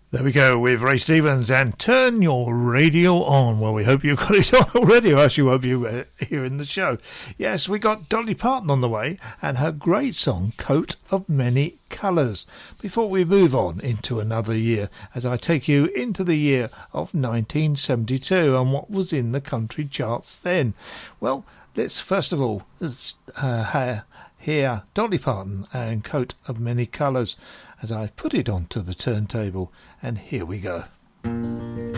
There we go with Ray Stevens and Turn Your Radio On. Well, we hope you've got it on already, or else you won't be hearing the show. Yes, we got Dolly Parton on the way and her great song, Coat of Many Colours. Before we move on into another year, as I take you into the year of 1972 and what was in the country charts then. Well, let's first of all hear Dolly Parton and Coat of Many Colours as I put it onto the turntable, and here we go.